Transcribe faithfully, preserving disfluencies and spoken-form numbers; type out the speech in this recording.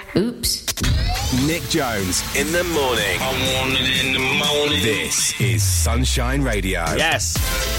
Oops. Nick Jones in the morning. I want it in the morning. This is Sunshine Radio. Yes.